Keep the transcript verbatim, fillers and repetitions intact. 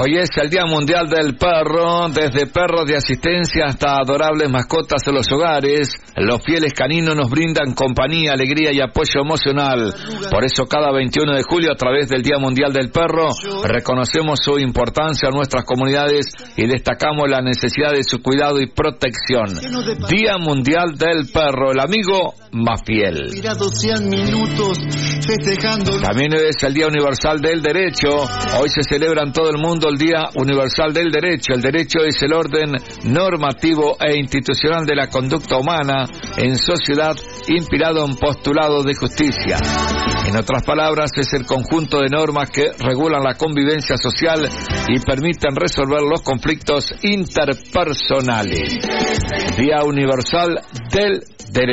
Hoy es el Día Mundial del Perro, desde perros de asistencia hasta adorables mascotas en los hogares. Los fieles caninos nos brindan compañía, alegría y apoyo emocional. Por eso cada veintiuno de julio, a través del Día Mundial del Perro, reconocemos su importancia en nuestras comunidades y destacamos la necesidad de su cuidado y protección. Día Mundial del Perro, el amigo más fiel. También es el Día Universal del Derecho. Hoy se celebra en todo el mundo el Día Universal del Derecho. El derecho es el orden normativo e institucional de la conducta humana en sociedad, inspirado en postulados de justicia. En otras palabras, es el conjunto de normas que regulan la convivencia social y permiten resolver los conflictos interpersonales. Día Universal del Derecho.